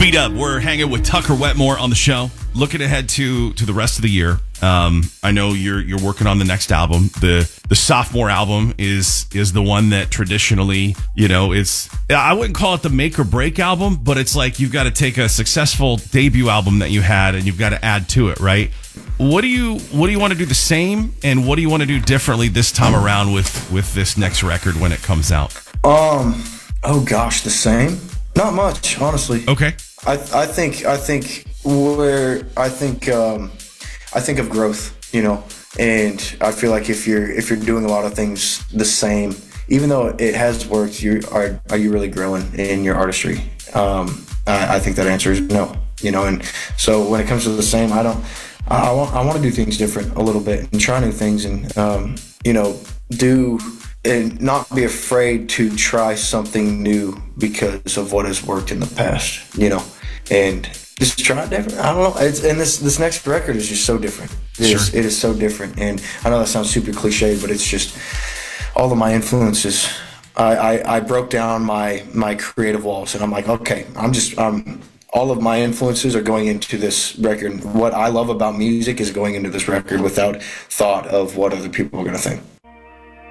Beat Up. We're hanging with Tucker Wetmore on the show. Looking ahead to the rest of the year. I know you're working on the next album. The sophomore album is the one that traditionally, is, I wouldn't call it the make or break album, but it's like you've got to take a successful debut album that you had and you've got to add to it, right? What do you want to do the same, and what do you want to do differently this time around with this next record when it comes out? Oh gosh, the same? Not much, honestly. Okay. I think of growth, and I feel like if you're doing a lot of things the same, even though it has worked, are you really growing in your artistry? I think that answer is no, and so when it comes to the same, I want to do things different a little bit and try new things and do and not be afraid to try something new because of what has worked in the past, and just try it different. I don't know. And this next record is just so different. It is so different. And I know that sounds super cliche, but it's just all of my influences. I broke down my creative walls, and I'm like, okay, all of my influences are going into this record. What I love about music is going into this record without thought of what other people are going to think.